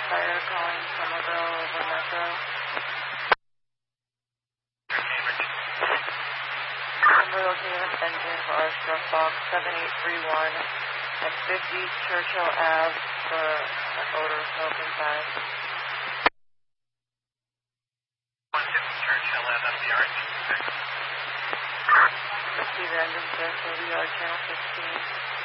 Fire calling Somerville over Metro. Somerville Cayman engine for our struck box 7831 at 50 Churchill Ave for odor smoke inside. 150 Churchill Ave, that'll be our engine. Receiver engine 6, will be our channel 15.